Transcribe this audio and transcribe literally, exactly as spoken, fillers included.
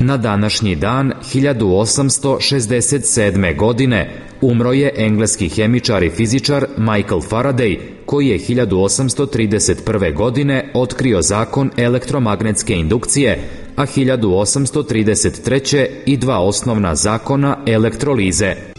Na današnji dan hiljadu osamsto šezdeset sedme. godine umro je engleski hemičar i fizičar Michael Faraday, koji je hiljadu osamsto trideset prve. godine otkrio zakon elektromagnetske indukcije, a hiljadu osamsto trideset treće. i dva osnovna zakona elektrolize.